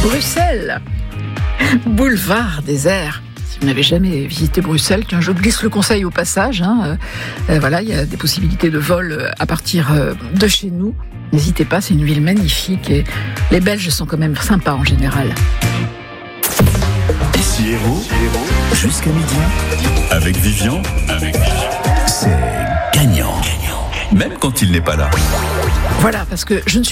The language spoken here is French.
Bruxelles, boulevard désert. Si vous n'avez jamais visité Bruxelles, tiens, je glisse le conseil au passage. Voilà, il y a des possibilités de vol à partir de chez nous. N'hésitez pas, c'est une ville magnifique et les Belges sont quand même sympas en général. Ici Hérault, jusqu'à midi, avec Vivian, c'est gagnant. Même quand il n'est pas là. Voilà, parce que je ne suis